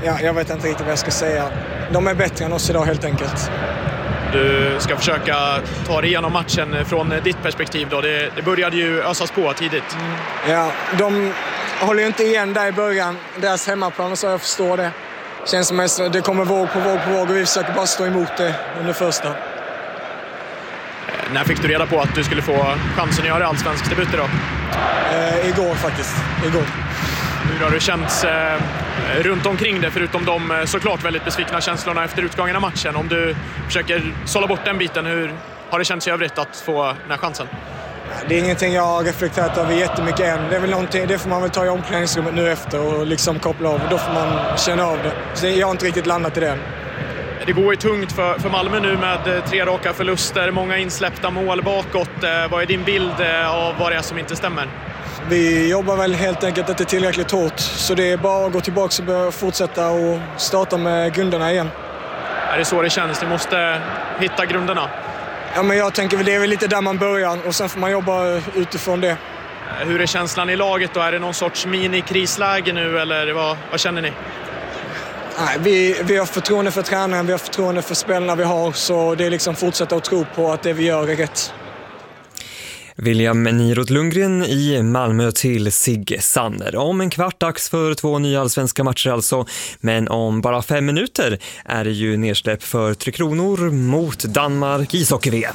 jag vet inte riktigt vad jag ska säga. De är bättre än oss idag helt enkelt. Du ska försöka ta dig igenom matchen från ditt perspektiv då. Det började ju ösas på tidigt. Ja, de håller ju inte igen där i början. Deras hemmaplan, så jag förstår det. Känns som att det kommer våg på våg och vi försöker bara stå emot det under första. När fick du reda på att du skulle få chansen att göra allsvensk debut idag? Igår faktiskt. Igår. Hur har det känts runt omkring det, förutom de såklart väldigt besvikna känslorna efter utgången av matchen? Om du försöker sålla bort den biten, hur har det känts i övrigt att få den här chansen? Det är ingenting jag har reflekterat över jättemycket än. Det är väl någonting, det får man väl ta i omklädningsrummet nu efter och liksom koppla av. Då får man känna av det. Så jag har inte riktigt landat i det än. Det går ju tungt för Malmö nu med 3 raka förluster, många insläppta mål bakåt. Vad är din bild av vad det är som inte stämmer? Vi jobbar väl helt enkelt inte tillräckligt hårt. Så det är bara att gå tillbaka och fortsätta och starta med grunderna igen. Är det så det känns? Ni måste hitta grunderna. Ja, men jag tänker väl det är väl lite där man börjar och sen får man jobba utifrån det. Hur är känslan i laget då? Är det någon sorts mini-krisläge nu eller vad känner ni? Nej, vi har förtroende för tränaren, vi har förtroende för spelarna vi har, så det är liksom fortsätta att tro på att det vi gör är rätt. William Nirot Lundgren i Malmö till Sigge Sanner. Om en kvart dags för 2 nya allsvenska matcher alltså, men om bara 5 minuter är det ju nedsläpp för 3 Kronor mot Danmark i ishockey-VM.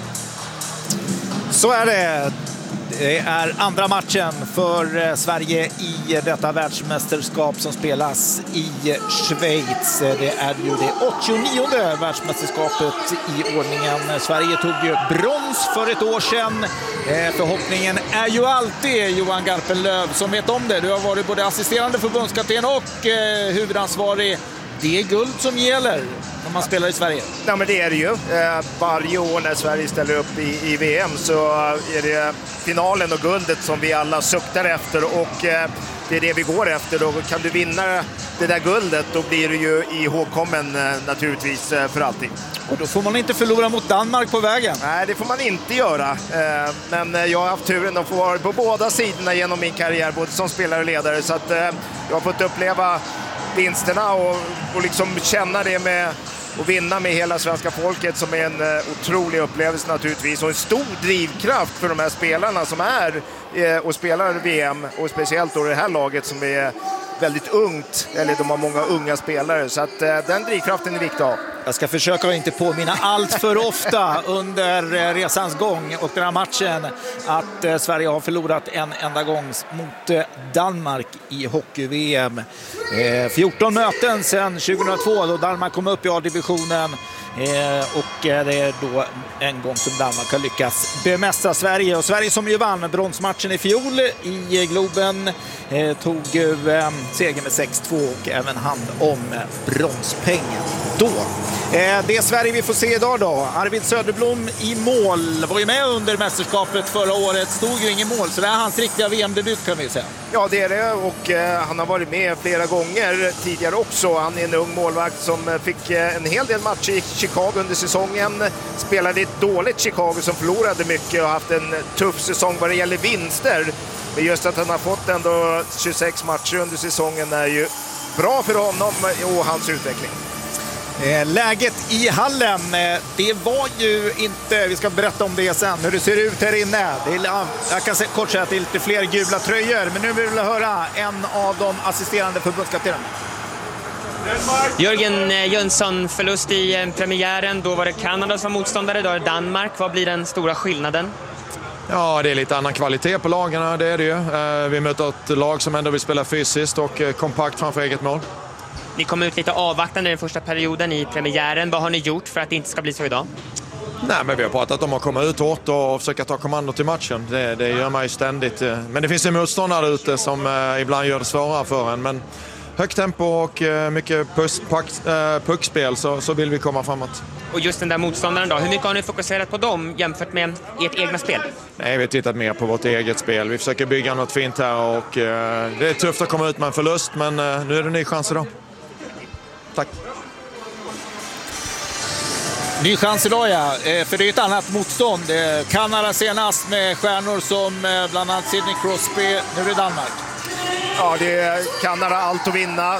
Så är det. Det är andra matchen för Sverige i detta världsmästerskap som spelas i Schweiz. Det är ju det 89:e världsmästerskapet i ordningen. Sverige tog ju brons för ett år sedan. Förhoppningen är ju alltid Johan Garpenlöv som vet om det. Du har varit både assisterande förbundskapten och huvudansvarig. Det är guld som gäller när man spelar i Sverige. Ja, men det är det ju. Varje år när Sverige ställer upp i VM så är det finalen och guldet som vi alla suktar efter, och det är det vi går efter. Då kan du vinna det där guldet, då blir du ju ihågkommen naturligtvis för alltid. Och då får man inte förlora mot Danmark på vägen. Nej, det får man inte göra. Men jag har haft turen att få vara på båda sidorna genom min karriär, både som spelare och ledare. Så att jag har fått uppleva vinsterna och liksom känna det med och vinna med hela svenska folket, som är en otrolig upplevelse naturligtvis, och en stor drivkraft för de här spelarna som är och spelar VM, och speciellt då det här laget som är väldigt ungt, eller de har många unga spelare, så att den drivkraften är viktig att ha. Jag ska försöka att inte påminna allt för ofta under resans gång och den här matchen att Sverige har förlorat en enda gång mot Danmark i hockey-VM. 14 möten sedan 2002 då Danmark kom upp i A-divisionen. Och det är då en gång som Danmark har lyckats bemästra Sverige. Och Sverige som ju vann bronsmatchen i fjol i Globen tog ju seger med 6-2 och även hand om bronspengen då. Det är Sverige vi får se idag då. Arvid Söderblom i mål. Var ju med under mästerskapet förra året. Stod ju ingen mål, så det är hans riktiga VM-debut kan vi säga. Ja, det är det, och han har varit med flera gånger tidigare också. Han är en ung målvakt som fick en hel del matcher i Chicago under säsongen. Spelade ett dåligt Chicago som förlorade mycket och haft en tuff säsong vad det gäller vinster. Men just att han har fått ändå 26 matcher under säsongen är ju bra för honom och hans utveckling. Läget i hallen, det var ju inte, vi ska berätta om det sen, hur det ser ut här inne. Jag kan kort säga att det är lite fler gula tröjor, men nu vill jag höra en av de assisterande förbundskaptenerna. Jörgen Jönsson, förlust i premiären, då var det Kanada som var motståndare, då är det Danmark. Vad blir den stora skillnaden? Ja, det är lite annan kvalitet på lagarna, det är det ju. Vi möter ett lag som ändå vill spela fysiskt och kompakt framför eget mål. Ni kom ut lite avvaktande den första perioden i premiären. Vad har ni gjort för att det inte ska bli så idag? Nej, men vi har pratat om att komma ut hårt och försöka ta kommando till matchen. Det gör man ju ständigt. Men det finns en motståndare ute som ibland gör det svårare för en. Men högt tempo och mycket puckspel så vill vi komma framåt. Och just den där motståndaren då, hur mycket har ni fokuserat på dem jämfört med ert egna spel? Nej, vi har tittat mer på vårt eget spel. Vi försöker bygga något fint här och det är tufft att komma ut med en förlust, men nu är det en ny chans idag. Tack. Ny chans idag, ja. För det är ett annat motstånd. Kanada senast med stjärnor som bland annat Sidney Crosby. Nu är det Danmark. Ja, det är Kanada allt att vinna.